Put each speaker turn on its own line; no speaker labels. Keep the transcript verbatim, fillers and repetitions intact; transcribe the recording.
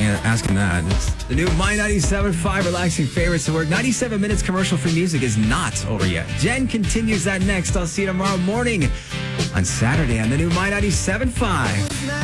Yeah, ask him that. It's the new My ninety-seven point five relaxing favorites to work. ninety-seven minutes commercial-free music is not over yet. Jen continues that next. I'll see you tomorrow morning on Saturday on the new My ninety-seven point five.